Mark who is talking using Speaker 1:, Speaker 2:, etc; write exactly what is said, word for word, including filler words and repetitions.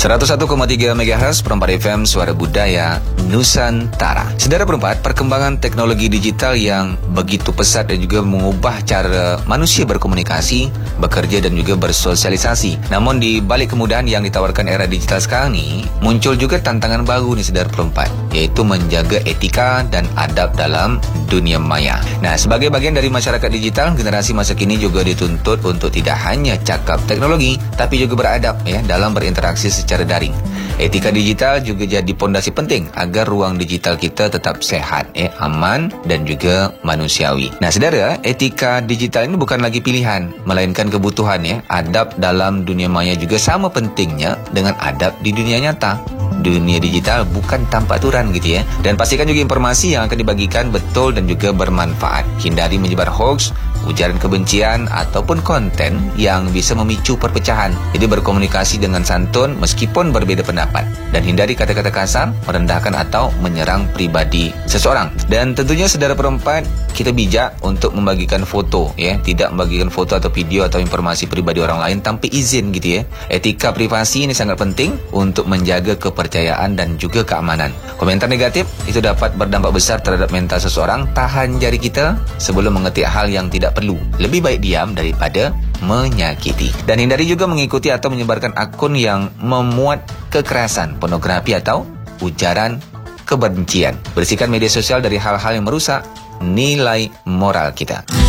Speaker 1: seratus satu koma tiga megahertz Perempat F M Suara Budaya Nusantara. Saudara Perempat, perkembangan teknologi digital yang begitu pesat dan juga mengubah cara manusia berkomunikasi, bekerja dan juga bersosialisasi. Namun di balik kemudahan yang ditawarkan era digital sekarang ni, muncul juga tantangan baru ni saudara Perempat, iaitu menjaga etika dan adab dalam dunia maya. Nah, sebagai bagian dari masyarakat digital, generasi masa kini juga dituntut untuk tidak hanya cakap teknologi, tapi juga beradab ya dalam berinteraksi secara daring. Etika digital juga jadi pondasi penting agar ruang digital kita tetap sehat, eh, aman dan juga manusiawi. Nah, saudara, etika digital ini bukan lagi pilihan, melainkan kebutuhan ya. Adab dalam dunia maya juga sama pentingnya dengan adab di dunia nyata. Dunia digital bukan tanpa aturan gitu ya. Dan pastikan juga informasi yang akan dibagikan betul dan juga bermanfaat. Hindari menyebar hoax, ujaran kebencian ataupun konten yang bisa memicu perpecahan. Jadi berkomunikasi dengan santun meskipun berbeda pendapat, dan hindari kata-kata kasar, merendahkan atau menyerang pribadi seseorang. Dan tentunya saudara Perempat, kita bijak untuk membagikan foto ya, tidak membagikan foto atau video atau informasi pribadi orang lain tanpa izin gitu ya. Etika privasi ini sangat penting untuk menjaga kepercayaan dan juga keamanan. Komentar negatif itu dapat berdampak besar terhadap mental seseorang. Tahan jari kita sebelum mengetik hal yang tidak perlu. Lebih baik diam daripada menyakiti. Dan hindari juga mengikuti atau menyebarkan akun yang memuat kekerasan, pornografi atau ujaran kebencian. Bersihkan media sosial dari hal-hal yang merusak nilai moral kita.